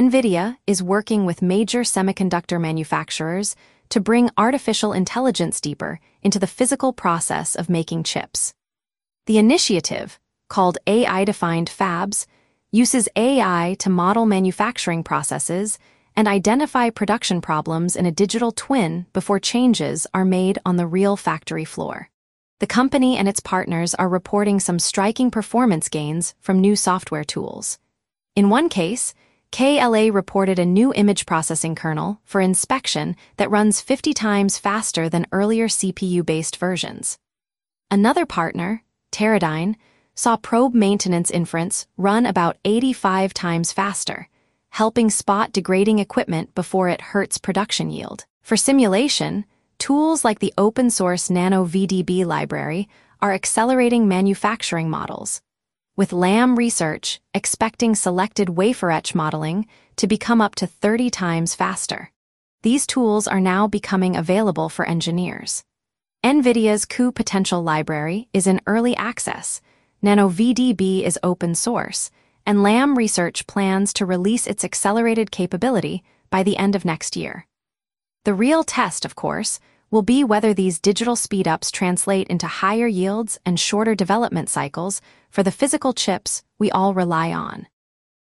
NVIDIA is working with major semiconductor manufacturers to bring artificial intelligence deeper into the physical process of making chips. The initiative, called AI-Defined Fabs, uses AI to model manufacturing processes and identify production problems in a digital twin before changes are made on the real factory floor. The company and its partners are reporting some striking performance gains from new software tools. In one case, KLA reported a new image processing kernel for inspection that runs 50 times faster than earlier CPU-based versions. Another partner, Teradyne, saw probe maintenance inference run about 85 times faster, helping spot degrading equipment before it hurts production yield. For simulation, tools like the open-source NanoVDB library are accelerating manufacturing models, with Lam Research expecting selected wafer etch modeling to become up to 30 times faster. These tools are now becoming available for engineers. NVIDIA's CUE Potential Library is in early access, NanoVDB is open source, and Lam Research plans to release its accelerated capability by the end of next year. The real test, of course, will be whether these digital speedups translate into higher yields and shorter development cycles for the physical chips we all rely on.